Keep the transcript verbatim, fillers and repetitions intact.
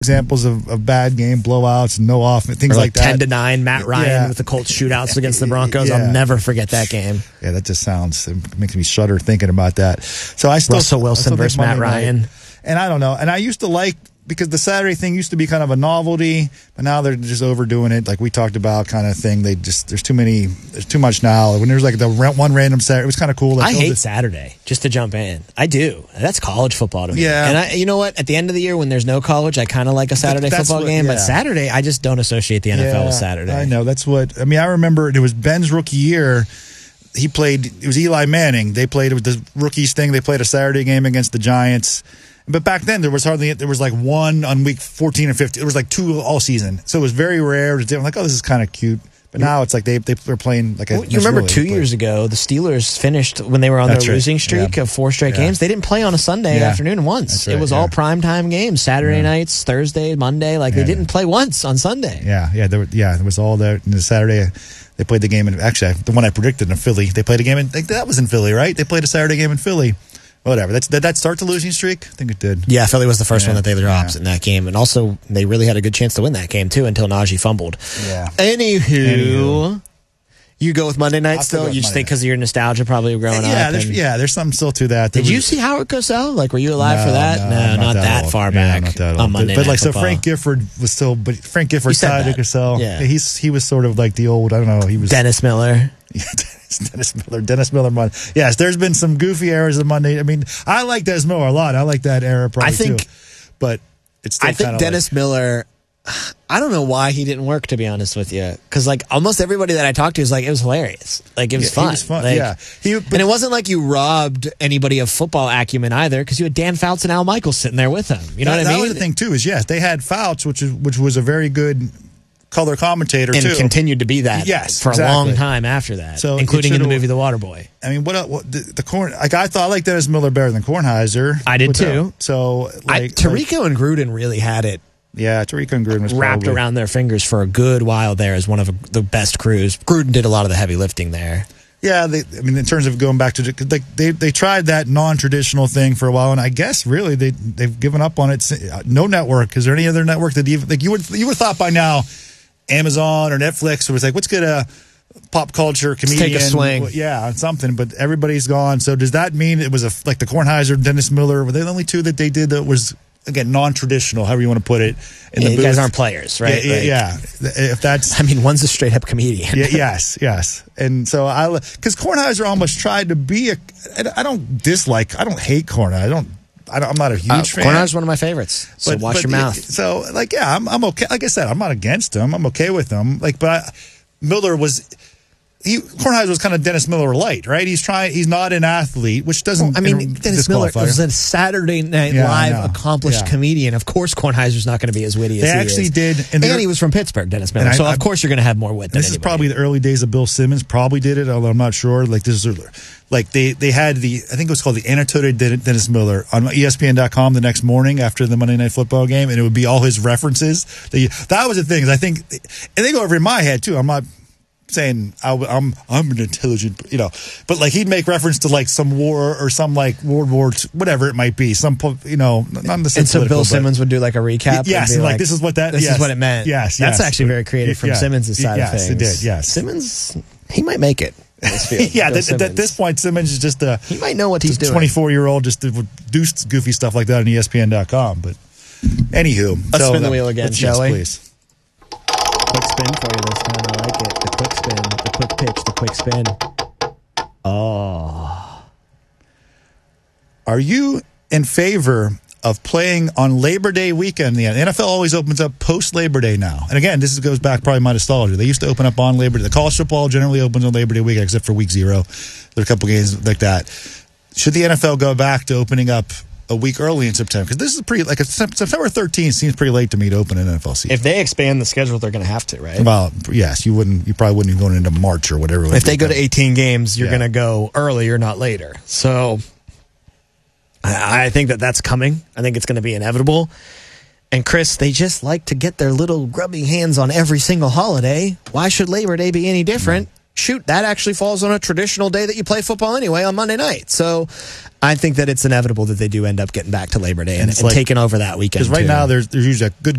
examples of, of bad game blowouts, no off, things or like, like that. ten to nine, Matt Ryan Yeah. with the Colts shootouts against the Broncos. Yeah. I'll never forget that game. Yeah, that just sounds, it makes me shudder thinking about that. So I still Russell Wilson I still think versus Matt Monday night- Ryan. And I don't know. And I used to like, because the Saturday thing used to be kind of a novelty, but now they're just overdoing it. Like we talked about, kind of thing. They just, there's too many, there's too much now. When there's like the ra- one random Saturday, it was kind of cool. Like, I oh, hate this- Saturday, just to jump in. I do. That's college football to me. Yeah. And I, you know what? At the end of the year, when there's no college, I kind of like a Saturday That's football what- game. yeah. But Saturday, I just don't associate the N F L Yeah, with Saturday. I know. That's what, I mean, I remember it was Ben's rookie year. He played, it was Eli Manning. They played, it was the rookies thing. They played a Saturday game against the Giants. But back then, there was hardly, there was like one on week fourteen or fifteen. There was like two all season. So it was very rare. It was like, oh, this is kind of cute. But now it's like they, they, they're playing like a. Well, you remember really, two but- years ago, the Steelers finished when they were on That's their right. losing streak Yeah. of four straight Yeah. games. They didn't play on a Sunday Yeah. afternoon once. That's right, It was yeah. all primetime games, Saturday Yeah. nights, Thursday, Monday. Like Yeah. they didn't play once on Sunday. Yeah, yeah, there, were- yeah. There was all that. And the Saturday, they played the game in, actually, the one I predicted in Philly, they played a game in, I think that was in Philly, right? They played a Saturday game in Philly. Whatever. That's, did that start the losing streak? I think it did. Yeah, Philly was the first Yeah. one that they dropped Yeah. in that game. And also, they really had a good chance to win that game, too, until Najee fumbled. Yeah. Anywho, Anywho. you go with Monday night I'll still still? go with You just Monday think because of your nostalgia probably growing yeah, up? there's, and- yeah, there's something still to that. There Did you was- see Howard Cosell? Like, were you alive No, for that? no, not, that, old. far Yeah, back not that on old. Monday But, but Night like, so Football. Frank Gifford was still, but Frank Gifford You said tied to that. Cosell. Yeah. He's, he was sort of like the old, I don't know, he was. Dennis Miller. Dennis Miller, Dennis Miller. Monday. Yes, there's been some goofy eras of Monday. I mean, I like Dennis Miller a lot. I like that era probably I think- too. But it's still I think kinda Dennis like, Miller. I don't know why he didn't work, to be honest with you, because like almost everybody that I talked to was like it was hilarious, like it was Yeah, fun. he was fun, Like, yeah. He- but- and it wasn't like you robbed anybody of football acumen either, because you had Dan Fouts and Al Michaels sitting there with him. You know that, what I that mean? was the thing too. Is yes, they had Fouts, which is which was a very good color commentator and too. continued to be that Yes, for a long exactly. time after that, So it including in the should've- movie The Waterboy. I mean, what, what the, the corn? Like I thought, I like Dennis Miller better than Kornheiser. I did Without- too. So I, like Tirico and Gruden really had it yeah, Tariq and Gruden was wrapped probably, around their fingers for a good while there as one of the best crews. Gruden did a lot of the heavy lifting there. Yeah, they, I mean, in terms of going back to like they they tried that non-traditional thing for a while, and I guess really they they've given up on it. No network. Is there any other network that even like you would you would have thought by now, Amazon or Netflix was like, let's get a pop culture comedian, take a swing. yeah, on something. But everybody's gone. So does that mean it was a like the Kornheiser, Dennis Miller? Were they the only two that they did that was again non-traditional, however you want to put it? In Yeah, the you booth? guys aren't players, right? Yeah, Like- yeah, yeah. If that's I mean, one's a straight up comedian. yeah, yes, yes. And so I, because Kornheiser almost tried to be a, I don't dislike, I don't hate Kornheiser. I don't, I don't I'm not a huge Uh, fan. Kornheiser's one of my favorites. So But- watch but your mouth. So like, yeah, I'm, I'm okay. Like I said, I'm not against him. I'm okay with him. Like, but I, Miller was, he, Kornheiser was kind of Dennis Miller light, right? He's trying, he's not an athlete, which doesn't, I mean, in- Dennis Miller disqualify was him. a Saturday Night Yeah, I Live know. accomplished Yeah. comedian. Of course, Kornheiser's not going to be as witty They as he actually is. did, and And, they're- he was from Pittsburgh, Dennis Miller. And I- so, I- of course, you're going to have more wit than This is anybody. probably the early days of Bill Simmons. Probably did it, although I'm not sure. Like this is like they they had the I think it was called the Annotated Dennis Miller on E S P N dot com the next morning after the Monday Night Football game, and it would be all his references. That, that was the thing. Is I think, and they go over in my head too. I'm not saying I, I'm I'm an intelligent, you know, but like he'd make reference to like some war or some like World War two, whatever it might be, some po- you know, not And necessarily so Bill political, but- Simmons would do like a recap. Yes, and be like, this is what that- This yes. is what it meant. Yes, That's yes. actually very creative from Yeah. Simmons' side Yes, of things. it did, yes. Simmons, he might make it. in this field, yeah, Bill th- th- Simmons. at this point, Simmons is just a he might know what he's doing. twenty-four year old just to do goofy stuff like that on E S P N dot com. But anywho, Let's so spin the that- wheel again, let's- shall yes, we? Please. Quick spin for you this time. I like it. The quick spin, the quick pitch, the quick spin. Oh. Are you in favor of playing on Labor Day weekend? The N F L always opens up post Labor Day now. And again, this goes back probably my nostalgia. They used to open up on Labor Day. The college football generally opens on Labor Day weekend, except for week zero. There are a couple games like that. Should the N F L go back to opening up a week early in September? Because this is pretty, like, September thirteenth seems pretty late to me to open an N F L season. If they expand the schedule, they're going to have to, right? Well, yes, you wouldn't. You probably wouldn't be going into March or whatever. it would If they be. go to eighteen games, you're Yeah. going to go earlier, not later. So I I think that that's coming. I think it's going to be inevitable. And Chris, they just like to get their little grubby hands on every single holiday. Why should Labor Day be any different? shoot, that actually falls on a traditional day that you play football anyway on Monday night. So I think that it's inevitable that they do end up getting back to Labor Day and, and, it's and like- taking over that weekend. Because right too. now there's there's usually a good